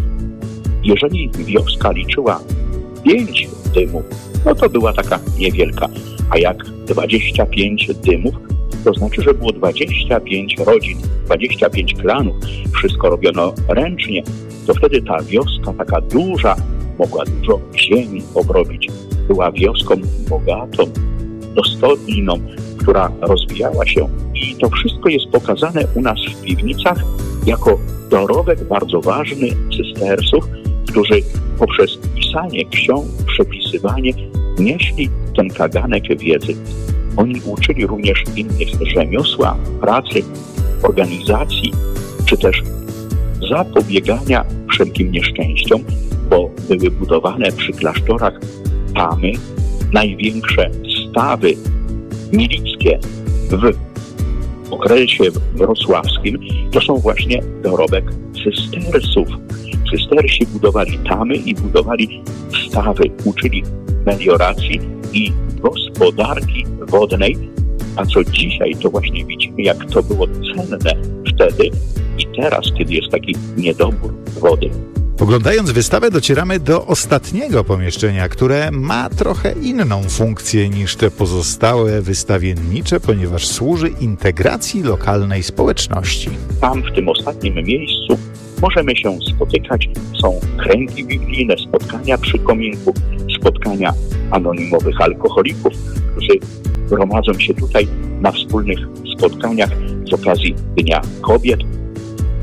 Jeżeli wioska liczyła 5 dymów, no to była taka niewielka. A jak 25 dymów, to znaczy, że było 25 rodzin, 25 klanów. Wszystko robiono ręcznie. To wtedy ta wioska taka duża mogła dużo ziemi obrobić. Była wioską bogatą, dostojną, która rozwijała się. I to wszystko jest pokazane u nas w piwnicach jako dorobek bardzo ważny cystersów, którzy poprzez pisanie ksiąg, przepisywanie nieśli ten kaganek wiedzy. Oni uczyli również innych rzemiosła, pracy, organizacji, czy też zapobiegania wszelkim nieszczęściom, bo były budowane przy klasztorach tamy, największe stawy milickie w okresie wrocławskim. To są właśnie dorobek cystersów. Cystersi budowali tamy i budowali stawy, uczyli melioracji i gospodarki wodnej, a co dzisiaj to właśnie widzimy, jak to było cenne wtedy i teraz, kiedy jest taki niedobór wody. Oglądając wystawę docieramy do ostatniego pomieszczenia, które ma trochę inną funkcję niż te pozostałe wystawiennicze, ponieważ służy integracji lokalnej społeczności. Tam w tym ostatnim miejscu możemy się spotykać. Są kręgi biblijne, spotkania przy kominku, spotkania anonimowych alkoholików, którzy gromadzą się tutaj na wspólnych spotkaniach z okazji Dnia Kobiet i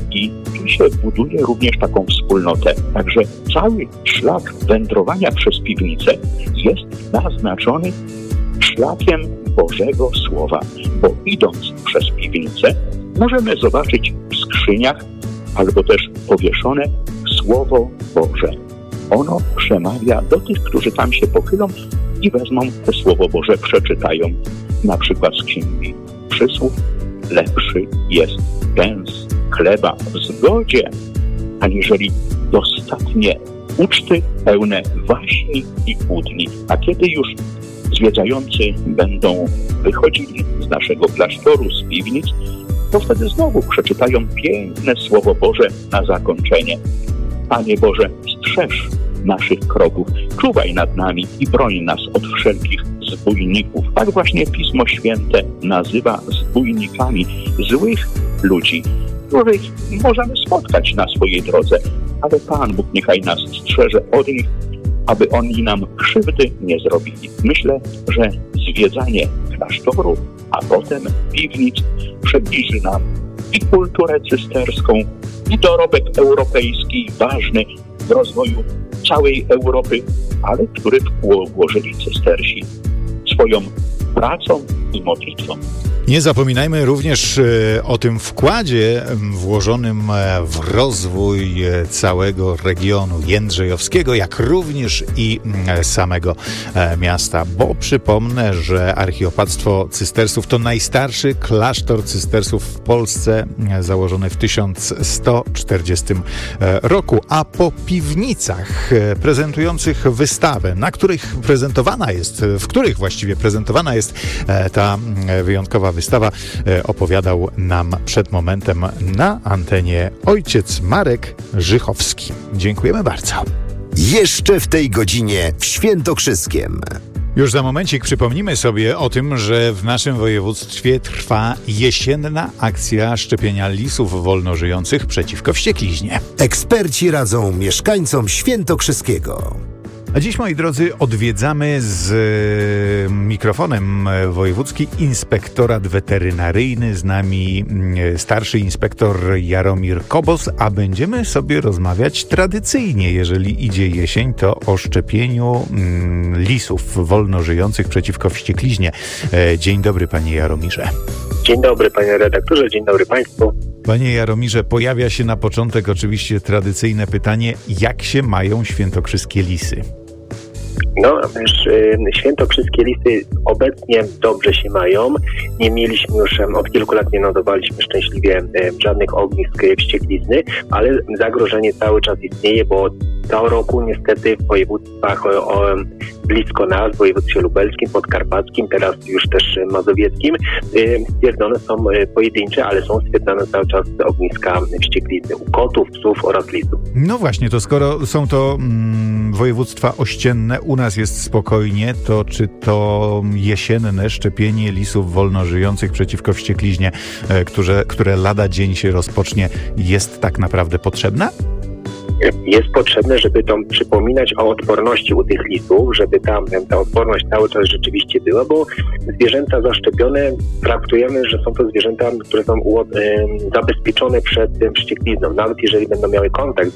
tu się buduje również taką wspólnotę. Także cały szlak wędrowania przez piwnicę jest naznaczony szlakiem Bożego Słowa, bo idąc przez piwnicę możemy zobaczyć w skrzyniach albo też powieszone Słowo Boże. Ono przemawia do tych, którzy tam się pochylą i wezmą to Słowo Boże, przeczytają. Na przykład z Księgi Przysłów: lepszy jest kęs chleba w zgodzie, aniżeli dostatnie uczty pełne waśni i kłótni. A kiedy już zwiedzający będą wychodzili z naszego klasztoru, z piwnic, to wtedy znowu przeczytają piękne Słowo Boże na zakończenie. Panie Boże, strzeż naszych kroków, czuwaj nad nami i broń nas od wszelkich zbójników. Tak właśnie Pismo Święte nazywa zbójnikami złych ludzi, których możemy spotkać na swojej drodze, ale Pan Bóg niechaj nas strzeże od nich, aby oni nam krzywdy nie zrobili. Myślę, że zwiedzanie klasztoru, a potem piwnic przybliży nam i kulturę cysterską, i dorobek europejski ważny w rozwoju całej Europy, ale który włożyli cystersi swoją pracą i modlitwą. Nie zapominajmy również o tym wkładzie włożonym w rozwój całego regionu jędrzejowskiego, jak również i samego miasta, bo przypomnę, że archiopactwo cystersów to najstarszy klasztor cystersów w Polsce, założony w 1140 roku, a po piwnicach prezentujących wystawę, w których właściwie prezentowana jest ta wyjątkowa wystawa, opowiadał nam przed momentem na antenie ojciec Marek Żychowski. Dziękujemy bardzo. Jeszcze w tej godzinie w Świętokrzyskiem. Już za momencik przypomnimy sobie o tym, że w naszym województwie trwa jesienna akcja szczepienia lisów wolnożyjących przeciwko wściekliźnie. Eksperci radzą mieszkańcom Świętokrzyskiego. A dziś, moi drodzy, odwiedzamy z mikrofonem wojewódzki inspektorat weterynaryjny. Z nami starszy inspektor Jaromir Kobos, a będziemy sobie rozmawiać tradycyjnie, jeżeli idzie jesień, to o szczepieniu lisów wolnożyjących przeciwko wściekliźnie. Dzień dobry, panie Jaromirze. Dzień dobry, panie redaktorze, dzień dobry państwu. Panie Jaromirze, pojawia się na początek oczywiście tradycyjne pytanie, jak się mają świętokrzyskie lisy? No, świętokrzyskie lisy obecnie dobrze się mają. Nie mieliśmy już, od kilku lat nie notowaliśmy szczęśliwie żadnych ognisk wścieklizny, ale zagrożenie cały czas istnieje, bo co roku niestety w województwach blisko nas, w województwie lubelskim, podkarpackim, teraz już też mazowieckim, stwierdzone są pojedyncze, ale są stwierdzone cały czas ogniska wścieklizny u kotów, psów oraz lisów. No właśnie, to skoro są to województwa ościenne, u nas jest spokojnie, to czy to jesienne szczepienie lisów wolnożyjących przeciwko wściekliźnie, które lada dzień się rozpocznie, jest tak naprawdę potrzebne? Jest potrzebne, żeby to przypominać o odporności u tych lisów, żeby ta odporność cały czas rzeczywiście była, bo zwierzęta zaszczepione traktujemy, że są to zwierzęta, które są zabezpieczone przed wścieklizną. Nawet jeżeli będą miały kontakt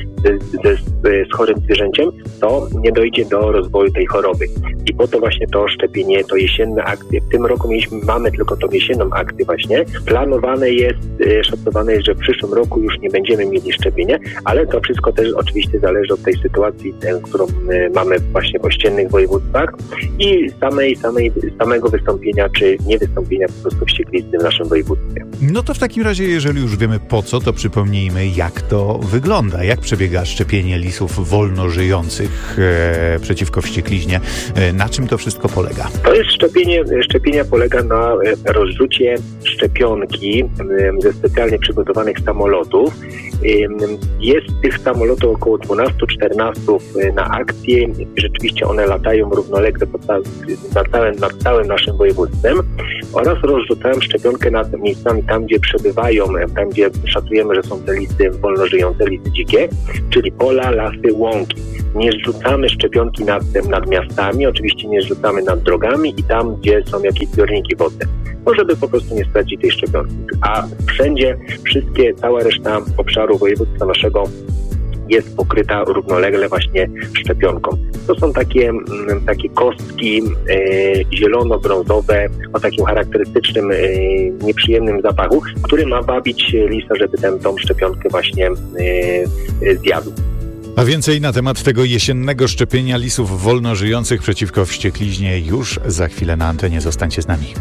z chorym zwierzęciem, to nie dojdzie do rozwoju tej choroby. I po to właśnie to szczepienie, to jesienne akcje. W tym roku mamy tylko tą jesienną akcję właśnie. Planowane jest, szacowane jest, że w przyszłym roku już nie będziemy mieli szczepienia, ale to wszystko też oczywiście zależy od tej sytuacji, którą mamy właśnie w ościennych województwach i samego wystąpienia czy niewystąpienia po prostu wścieklizny w naszym województwie. No to w takim razie, jeżeli już wiemy po co, to przypomnijmy, jak to wygląda, jak przebiega szczepienie lisów wolnożyjących przeciwko wściekliźnie. Na czym to wszystko polega? To jest szczepienia polega na rozrzucie szczepionki ze specjalnie przygotowanych samolotów. Jest tych samolotów około 12-14 na akcję. Rzeczywiście one latają równolegle nad całym naszym województwem oraz rozrzucają szczepionkę nad miejscami tam, gdzie przebywają, tam, gdzie szacujemy, że są te lisy wolnożyjące, lisy dzikie, czyli pola, lasy, łąki. nie zrzucamy szczepionki nad miastami, oczywiście nie zrzucamy nad drogami i tam, gdzie są jakieś zbiorniki wodne, żeby po prostu nie stracić tej szczepionki. A wszędzie, cała reszta obszaru województwa naszego jest pokryta równolegle właśnie szczepionką. To są takie kostki zielono-brązowe o takim charakterystycznym, nieprzyjemnym zapachu, który ma wabić lisa, żeby tą szczepionkę właśnie zjadł. A więcej na temat tego jesiennego szczepienia lisów wolno żyjących przeciwko wściekliźnie już za chwilę na antenie. Zostańcie z nami.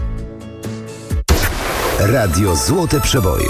Radio Złote Przeboje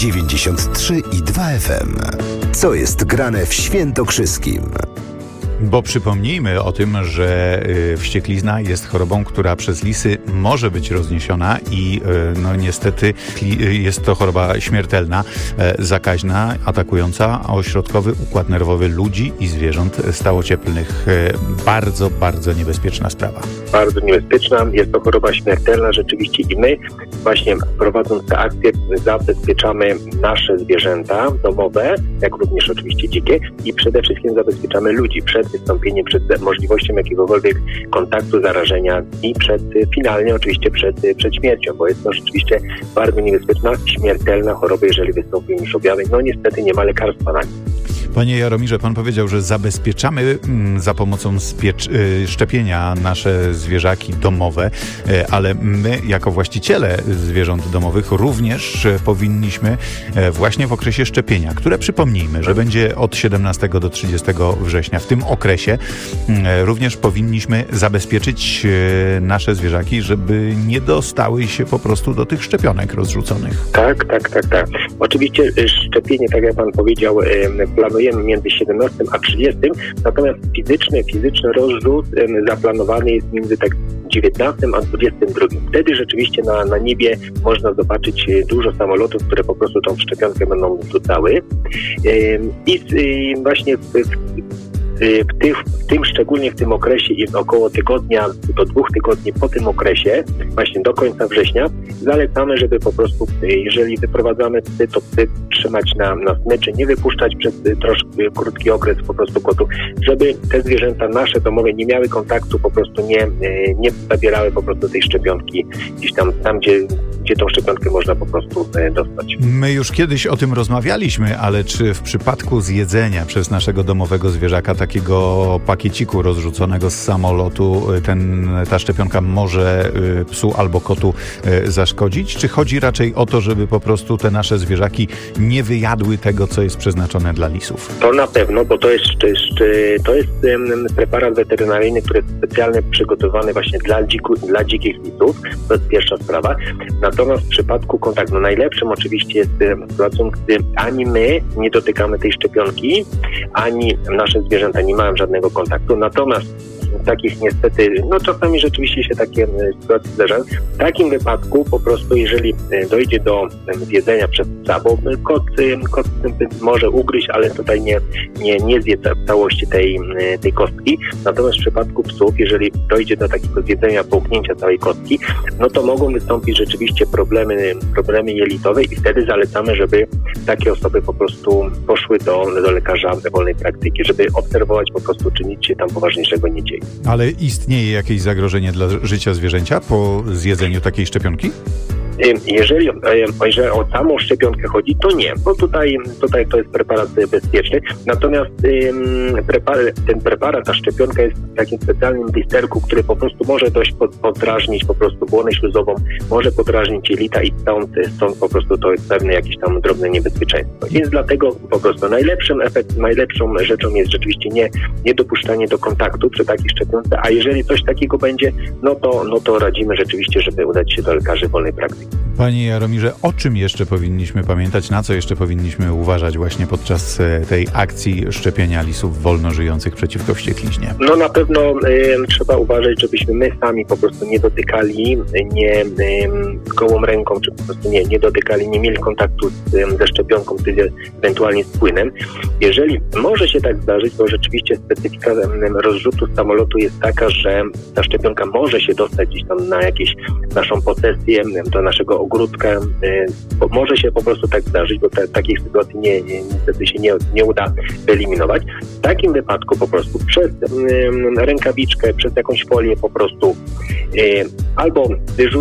93,2 FM. Co jest grane w Świętokrzyskim? Bo przypomnijmy o tym, że wścieklizna jest chorobą, która przez lisy może być rozniesiona i no niestety jest to choroba śmiertelna, zakaźna, atakująca ośrodkowy układ nerwowy ludzi i zwierząt stałocieplnych. Bardzo, bardzo niebezpieczna sprawa. Bardzo niebezpieczna. Jest to choroba śmiertelna rzeczywiście i my właśnie prowadząc tę akcję zabezpieczamy nasze zwierzęta domowe, jak również oczywiście dzikie i przede wszystkim zabezpieczamy ludzi przed wystąpieniem, przed możliwością jakiegokolwiek kontaktu, zarażenia i finalnie oczywiście przed śmiercią, bo jest to rzeczywiście bardzo niebezpieczna, śmiertelna choroba, jeżeli wystąpi już objawy. No niestety nie ma lekarstwa na nie. Panie Jaromirze, pan powiedział, że zabezpieczamy za pomocą szczepienia nasze zwierzaki domowe, ale my jako właściciele zwierząt domowych również powinniśmy właśnie w okresie szczepienia, które przypomnijmy, że będzie od 17 do 30 września. W tym okresie również powinniśmy zabezpieczyć nasze zwierzaki, żeby nie dostały się po prostu do tych szczepionek rozrzuconych. Tak. Oczywiście szczepienie, tak jak pan powiedział, planujemy między 17 a 30, natomiast fizyczny rozrzut zaplanowany jest między 19 a 22. Wtedy rzeczywiście na niebie można zobaczyć dużo samolotów, które po prostu tą szczepionkę będą wrzucały. I właśnie szczególnie w tym okresie i około tygodnia do 2 tygodni po tym okresie, właśnie do końca września, zalecamy, żeby po prostu, jeżeli wyprowadzamy psy, to psy trzymać na smyczy, nie wypuszczać przez troszkę krótki okres po prostu kotów, żeby te zwierzęta nasze domowe nie miały kontaktu, po prostu nie zabierały po prostu tej szczepionki gdzieś tam gdzie tą szczepionkę można po prostu dostać. My już kiedyś o tym rozmawialiśmy, ale czy w przypadku zjedzenia przez naszego domowego zwierzaka takiego pakieciku rozrzuconego z samolotu ta szczepionka może psu albo kotu zaszkodzić? Czy chodzi raczej o to, żeby po prostu te nasze zwierzaki nie wyjadły tego, co jest przeznaczone dla lisów? To na pewno, bo to jest preparat weterynaryjny, który jest specjalnie przygotowany właśnie dla dzikich lisów. To jest pierwsza sprawa. Natomiast w przypadku kontaktu najlepszym oczywiście jest sytuacją, gdy ani my nie dotykamy tej szczepionki, ani nasze zwierzęta nie mają żadnego kontaktu. Natomiast takich niestety, czasami rzeczywiście się takie sytuacje zdarzają. W takim wypadku po prostu, jeżeli dojdzie do zjedzenia przez psa, bo kot może ugryźć, ale tutaj nie zje całości tej kostki. Natomiast w przypadku psów, jeżeli dojdzie do takiego zjedzenia, połknięcia całej kostki, to mogą wystąpić rzeczywiście problemy jelitowe i wtedy zalecamy, żeby takie osoby po prostu poszły do lekarza wolnej praktyki, żeby obserwować po prostu, czy nic się tam poważniejszego nie dzieje. Ale istnieje jakieś zagrożenie dla życia zwierzęcia po zjedzeniu takiej szczepionki? Jeżeli o samą szczepionkę chodzi, to nie, bo tutaj to jest preparat bezpieczny. Natomiast ten preparat, ta szczepionka jest w takim specjalnym blisterku, który po prostu może dość podrażnić po prostu błonę śluzową, może podrażnić jelita i stąd po prostu to jest pewne jakieś tam drobne niebezpieczeństwo. Więc dlatego po prostu najlepszą rzeczą jest rzeczywiście nie dopuszczanie do kontaktu przy takiej szczepionce, a jeżeli coś takiego będzie, no to radzimy rzeczywiście, żeby udać się do lekarzy wolnej praktyki. Panie Jaromirze, o czym jeszcze powinniśmy pamiętać, na co jeszcze powinniśmy uważać właśnie podczas tej akcji szczepienia lisów wolno żyjących przeciwko wściekliźnie? Na pewno trzeba uważać, żebyśmy my sami po prostu nie dotykali, gołą ręką, czy po prostu nie dotykali, nie mieli kontaktu ze szczepionką, czy ewentualnie z płynem. Jeżeli może się tak zdarzyć, bo rzeczywiście specyfika rozrzutu z samolotu jest taka, że ta szczepionka może się dostać gdzieś tam na jakieś naszą posesję, do naszego ogródkę. Może się po prostu tak zdarzyć, bo takich sytuacji niestety się nie uda wyeliminować. W takim wypadku po prostu przez rękawiczkę, przez jakąś folię po prostu albo